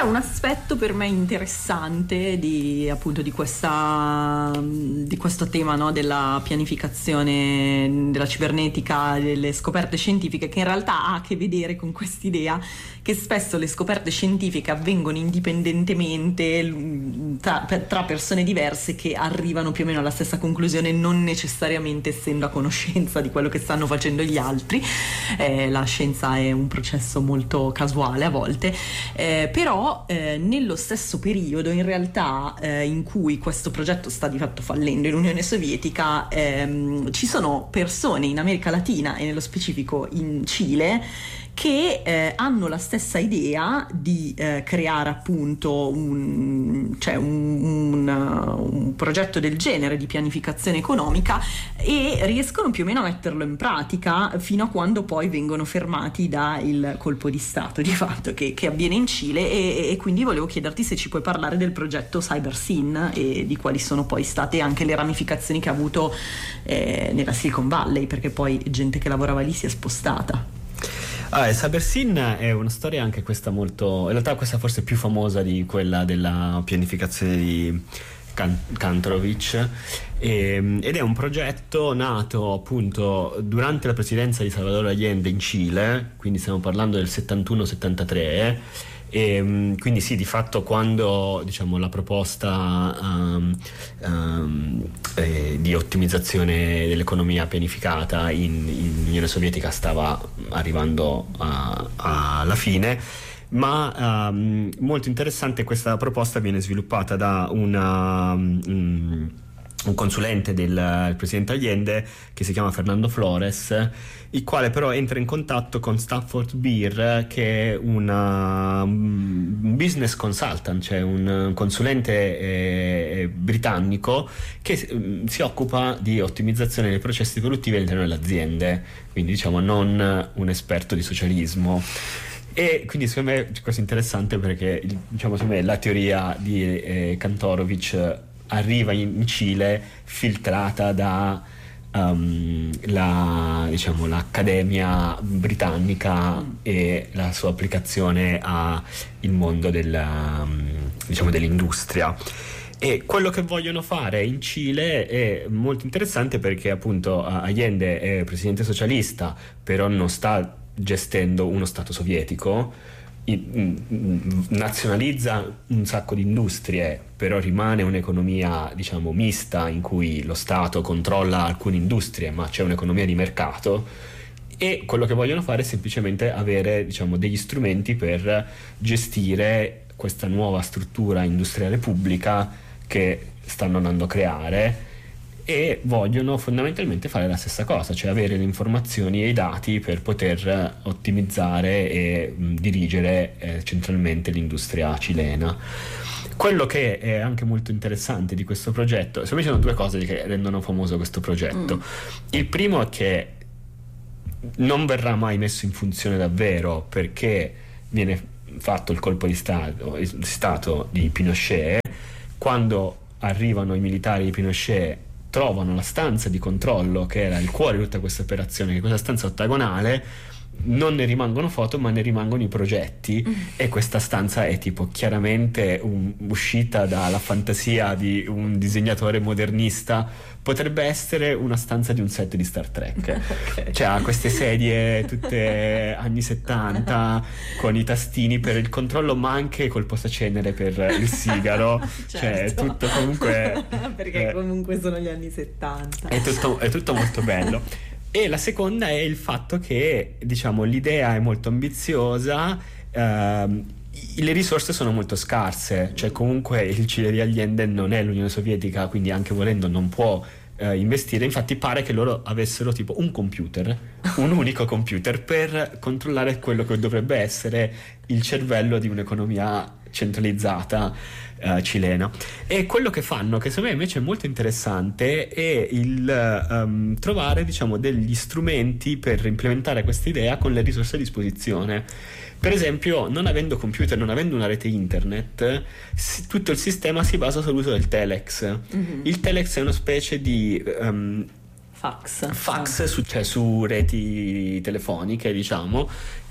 C'è un aspetto per me interessante di questo tema, no, della pianificazione della cibernetica, delle scoperte scientifiche, che in realtà ha a che vedere con quest'idea che spesso le scoperte scientifiche avvengono indipendentemente tra persone diverse che arrivano più o meno alla stessa conclusione, non necessariamente essendo a conoscenza di quello che stanno facendo gli altri. La scienza è un processo molto casuale a volte, però nello stesso periodo in realtà in cui questo progetto sta di fatto fallendo in Unione Sovietica, ci sono persone in America Latina e nello specifico in Cile che hanno la stessa idea di creare appunto un progetto del genere di pianificazione economica, e riescono più o meno a metterlo in pratica fino a quando poi vengono fermati dal colpo di Stato di fatto che avviene in Cile, e quindi volevo chiederti se ci puoi parlare del progetto CyberSyn e di quali sono poi state anche le ramificazioni che ha avuto nella Silicon Valley, perché poi gente che lavorava lì si è spostata. CyberSyn è una storia anche questa molto, in realtà questa forse più famosa di quella della pianificazione di Kantorovich, ed è un progetto nato appunto durante la presidenza di Salvador Allende in Cile, quindi stiamo parlando del 71-73. E quindi sì, di fatto quando diciamo la proposta di ottimizzazione dell'economia pianificata in Unione Sovietica stava arrivando alla fine, ma molto interessante, questa proposta viene sviluppata da un consulente del presidente Allende che si chiama Fernando Flores, il quale però entra in contatto con Stafford Beer, che è un business consultant, cioè un consulente britannico che si occupa di ottimizzazione dei processi produttivi all'interno delle aziende, quindi diciamo non un esperto di socialismo. E quindi secondo me questo è interessante perché diciamo secondo me la teoria di Kantorovich arriva in Cile filtrata da l'accademia britannica e la sua applicazione al mondo dell'industria. E quello che vogliono fare in Cile è molto interessante perché appunto Allende è presidente socialista, però non sta gestendo uno stato sovietico, nazionalizza un sacco di industrie, però rimane un'economia diciamo mista in cui lo Stato controlla alcune industrie ma c'è un'economia di mercato, e quello che vogliono fare è semplicemente avere diciamo degli strumenti per gestire questa nuova struttura industriale pubblica che stanno andando a creare, e vogliono fondamentalmente fare la stessa cosa, cioè avere le informazioni e i dati per poter ottimizzare e dirigere centralmente l'industria cilena. Quello che è anche molto interessante di questo progetto, secondo me ci sono due cose che rendono famoso questo progetto. Il primo è che non verrà mai messo in funzione davvero, perché viene fatto il colpo di stato di Pinochet. Quando arrivano i militari di Pinochet trovano la stanza di controllo che era il cuore di tutta questa operazione, che è questa stanza ottagonale, non ne rimangono foto ma ne rimangono i progetti, e questa stanza è tipo chiaramente uscita dalla fantasia di un disegnatore modernista, potrebbe essere una stanza di un set di Star Trek. Okay. Cioè ha queste sedie tutte anni 70 con i tastini per il controllo ma anche col posacenere per il sigaro. Certo. Cioè tutto comunque perché comunque sono gli anni 70, è tutto molto bello. E la seconda è il fatto che diciamo l'idea è molto ambiziosa, le risorse sono molto scarse, cioè comunque il Cile di Allende non è l'Unione Sovietica, quindi anche volendo non può investire. Infatti pare che loro avessero tipo un unico computer per controllare quello che dovrebbe essere il cervello di un'economia centralizzata cilena. E quello che fanno, che secondo me invece è molto interessante, è il trovare diciamo degli strumenti per implementare questa idea con le risorse a disposizione. Per esempio, non avendo computer, non avendo una rete internet, tutto il sistema si basa sull'uso del telex. Il telex è una specie di fax su reti telefoniche, diciamo,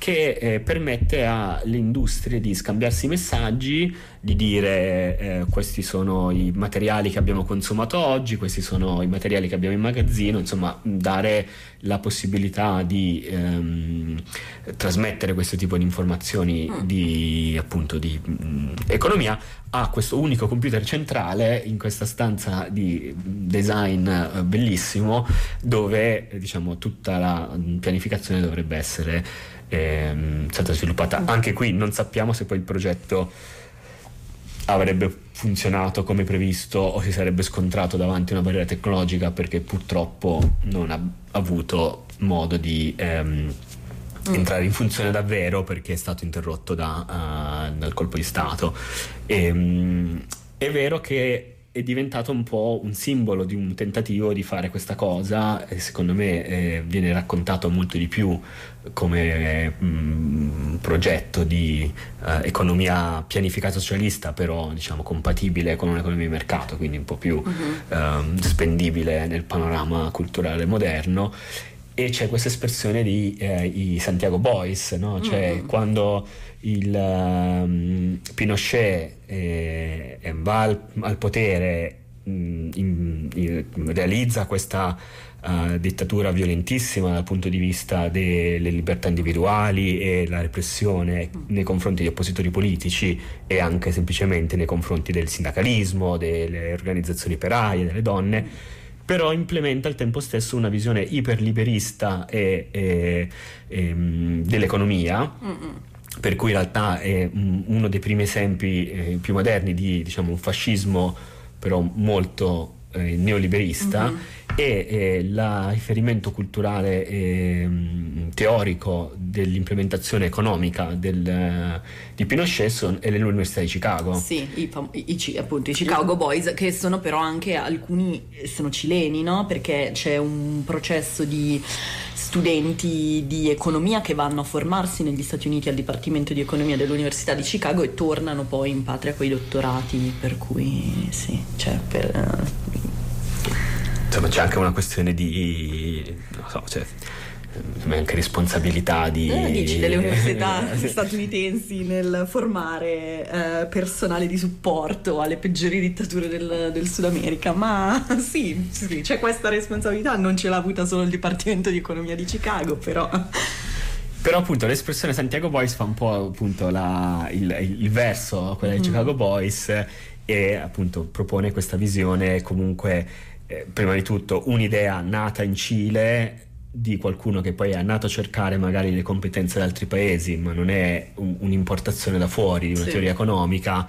che permette alle industrie di scambiarsi messaggi, di dire questi sono i materiali che abbiamo consumato oggi, questi sono i materiali che abbiamo in magazzino, insomma dare la possibilità di trasmettere questo tipo di informazioni di economia a questo unico computer centrale in questa stanza di design bellissimo, dove diciamo tutta la pianificazione dovrebbe essere stata sviluppata. Anche qui non sappiamo se poi il progetto avrebbe funzionato come previsto o si sarebbe scontrato davanti a una barriera tecnologica, perché purtroppo non ha avuto modo di entrare in funzione davvero, perché è stato interrotto dal colpo di Stato. È vero che è diventato un po' un simbolo di un tentativo di fare questa cosa, e secondo me viene raccontato molto di più come progetto di economia pianificata socialista, però diciamo compatibile con un'economia di mercato, quindi un po' più spendibile nel panorama culturale moderno. E c'è questa espressione di i Santiago Boys, no? Cioè quando il Pinochet va al potere, realizza questa dittatura violentissima dal punto di vista delle libertà individuali e la repressione nei confronti di oppositori politici, e anche semplicemente nei confronti del sindacalismo, delle organizzazioni operaie, delle donne. Però implementa al tempo stesso una visione iperliberista dell'economia, per cui in realtà è uno dei primi esempi più moderni di, diciamo, un fascismo però molto neoliberista, e il riferimento culturale teorico dell'implementazione economica di Pinochet è l'Università di Chicago. Sì, appunto i Chicago Boys, che sono però anche alcuni sono cileni, no? Perché c'è un processo di studenti di economia che vanno a formarsi negli Stati Uniti al Dipartimento di Economia dell'Università di Chicago e tornano poi in patria con i dottorati, per cui sì, cioè insomma c'è anche una questione di, non so, cioè anche responsabilità delle università statunitensi nel formare personale di supporto alle peggiori dittature del Sud America, ma sì, c'è questa responsabilità, non ce l'ha avuta solo il Dipartimento di Economia di Chicago, però appunto l'espressione Santiago Boys fa un po' appunto il verso, quella di Chicago Boys, e appunto propone questa visione comunque prima di tutto un'idea nata in Cile di qualcuno che poi è nato a cercare magari le competenze da altri paesi, ma non è un'importazione da fuori di una teoria economica,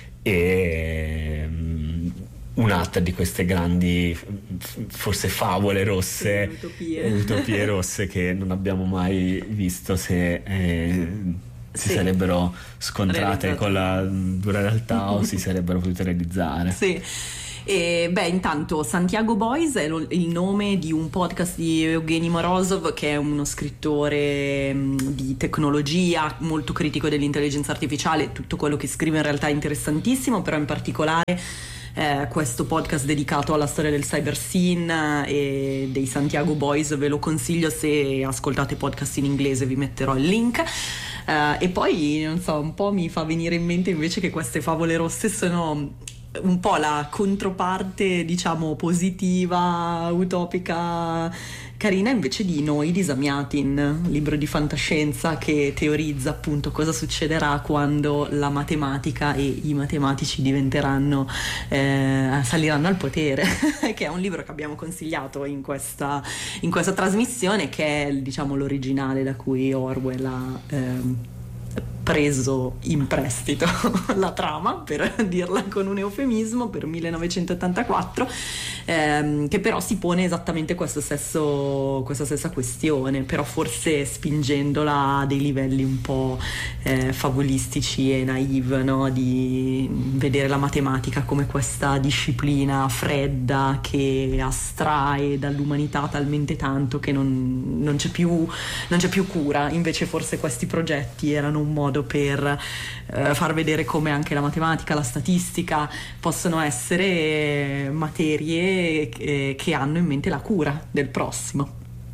e un'altra di queste grandi forse favole rosse, utopie rosse che non abbiamo mai visto se si sarebbero scontrate con la dura realtà o si sarebbero potute realizzare. Sì. E intanto Santiago Boys è il nome di un podcast di Evgeny Morozov, che è uno scrittore di tecnologia molto critico dell'intelligenza artificiale. Tutto quello che scrive in realtà è interessantissimo, però in particolare questo podcast dedicato alla storia del cyber scene e dei Santiago Boys ve lo consiglio. Se ascoltate podcast in inglese vi metterò il link. E poi non so, un po' mi fa venire in mente invece che queste favole rosse sono un po' la controparte, diciamo, positiva, utopica, carina invece di Noi di Zamiatin, libro di fantascienza che teorizza appunto cosa succederà quando la matematica e i matematici diventeranno saliranno al potere che è un libro che abbiamo consigliato in questa trasmissione, che è, diciamo, l'originale da cui Orwell ha preso in prestito la trama, per dirla con un eufemismo, per 1984, che però si pone esattamente questa stessa questione, però forse spingendola a dei livelli un po' favolistici e naive, no? Di vedere la matematica come questa disciplina fredda che astrae dall'umanità talmente tanto che non c'è più cura. Invece forse questi progetti erano un modo per far vedere come anche la matematica, la statistica possono essere materie che hanno in mente la cura del prossimo.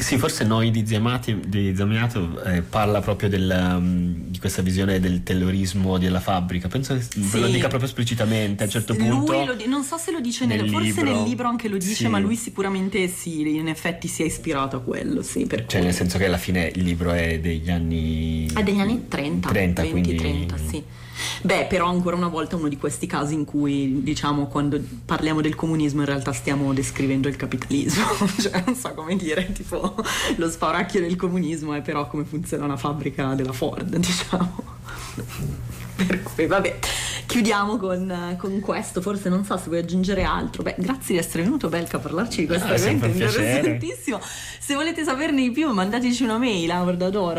Sì, forse Noi di Zamiato parla proprio di questa visione del terrorismo della fabbrica. Penso che lo dica proprio esplicitamente a un certo punto. Non so se lo dice forse nel libro anche lo dice, ma lui sicuramente sì, in effetti si è ispirato a quello, sì, cioè nel senso che alla fine il libro è degli anni 30 quindi 30, sì. Beh, però ancora una volta uno di questi casi in cui, diciamo, quando parliamo del comunismo in realtà stiamo descrivendo il capitalismo, cioè non so come dire, tipo lo spauracchio del comunismo è però come funziona una fabbrica della Ford, diciamo. Per cui vabbè, chiudiamo con questo. Forse non so se vuoi aggiungere altro. Beh, grazie di essere venuto, Belka, a parlarci di questo argomento interessantissimo. Se volete saperne di più mandateci una mail a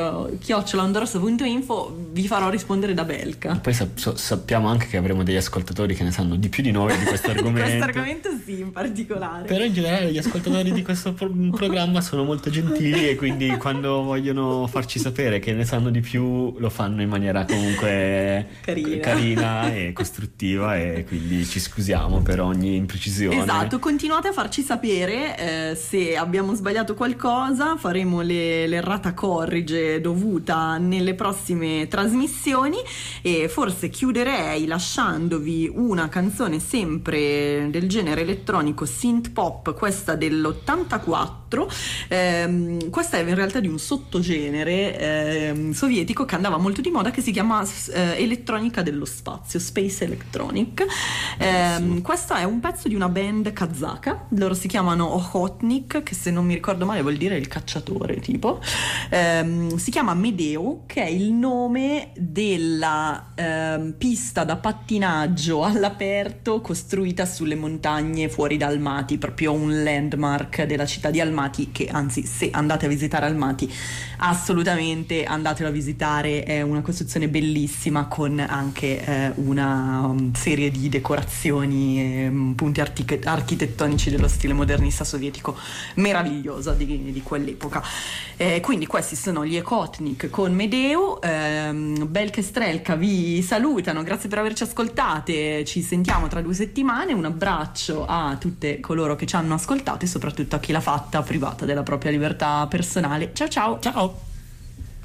ordadoro@ondorosa.info, vi farò rispondere da Belka. Poi sappiamo anche che avremo degli ascoltatori che ne sanno di più di noi di questo argomento. Di questo argomento sì, in particolare. Però in generale gli ascoltatori di questo programma sono molto gentili e quindi quando vogliono farci sapere che ne sanno di più lo fanno in maniera comunque carina e costruttiva, e quindi ci scusiamo per ogni imprecisione. Esatto, continuate a farci sapere se abbiamo sbagliato qualcosa, faremo l'errata corrige dovuta nelle prossime trasmissioni, e forse chiuderei lasciandovi una canzone sempre del genere elettronico synth pop, questa dell'84. Questa è in realtà di un sottogenere sovietico che andava molto di moda, che si chiama elettronica dello spazio, Space Electronic. Questo è un pezzo di una band kazaka, loro si chiamano Ochotnik, che se non mi ricordo male vuol dire il cacciatore, tipo. Si chiama Medeo, che è il nome della pista da pattinaggio all'aperto costruita sulle montagne fuori da Almaty, proprio un landmark della città di Almaty, che anzi, se andate a visitare Almaty assolutamente andatelo a visitare, è una costruzione bellissima con anche una serie di decorazioni e punti architettonici dello stile modernista sovietico meravigliosa di quell'epoca. Quindi questi sono gli Ochotnik con Medeo. Belka e Strelka vi salutano, grazie per averci ascoltate, ci sentiamo tra 2 settimane. Un abbraccio a tutte coloro che ci hanno ascoltato e soprattutto a chi l'ha fatta privata della propria libertà personale. Ciao ciao. Ciao.